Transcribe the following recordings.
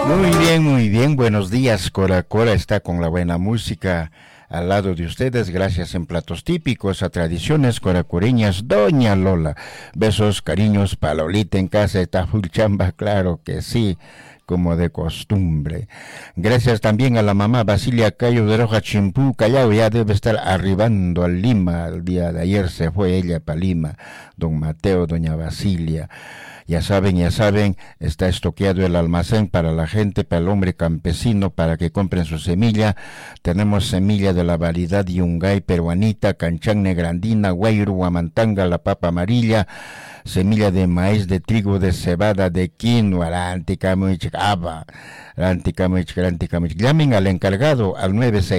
Muy bien, buenos días. Cora Cora está con la buena música al lado de ustedes, gracias en platos típicos, a tradiciones coracoreñas, Doña Lola. Besos, cariños, palolita en casa, está full chamba, claro que sí, como de costumbre. Gracias también a la mamá Basilia Cayo de Roja Chimpú, Callao, ya debe estar arribando a Lima, el día de ayer se fue ella para Lima, don Mateo, doña Basilia. Ya saben, está estoqueado el almacén para la gente, para el hombre campesino, para que compren su semilla. Tenemos semilla de la variedad Yungay peruanita, canchán negrandina, guayru, guamantanga, la papa amarilla, semilla de maíz, de trigo, de cebada, de quinoa, la anticamuichcaba, la anticamuich. Llamen al encargado al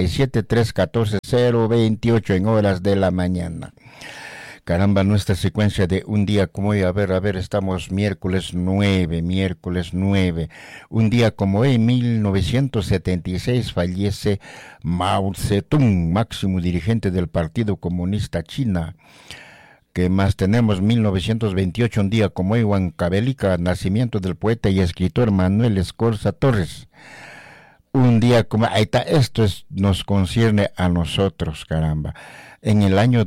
967-314-028 en horas de la mañana. Caramba, nuestra secuencia de un día como hoy, a ver, estamos miércoles 9. Un día como hoy, 1976, fallece Mao Zedong, máximo dirigente del Partido Comunista China. ¿Qué más tenemos? 1928, un día como hoy, Huancavelica, nacimiento del poeta y escritor Manuel Escorza Torres. Un día como ahí está, nos concierne a nosotros, caramba. En el año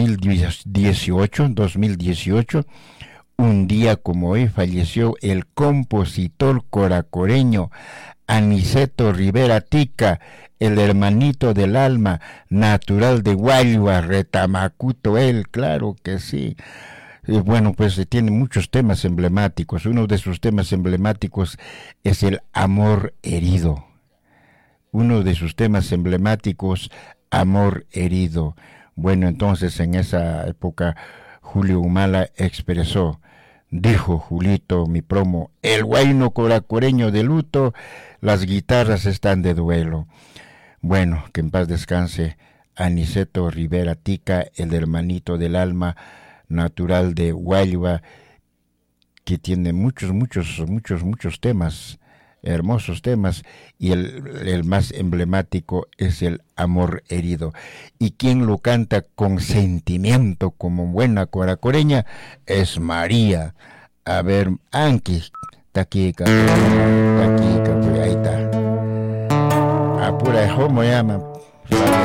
2018, un día como hoy, falleció el compositor coracoreño Aniceto Rivera Tica, el hermanito del alma, natural de Guayua, Retamacuto, él, claro que sí. Y bueno, pues tiene muchos temas emblemáticos. Uno de sus temas emblemáticos es el amor herido. Uno de sus temas emblemáticos, Amor herido. Bueno, entonces en esa época Julio Humala dijo Julito, mi promo, el guayno coracoreño de luto, las guitarras están de duelo. Bueno, que en paz descanse Aniceto Rivera Tica, el hermanito del alma, natural de Guayua, que tiene muchos temas, hermosos temas, y el más emblemático es el amor herido. Y quien lo canta con sentimiento, como buena coracoreña, es María. A ver, Anki, taquica, pues ahí está. Apura, ¿cómo llama?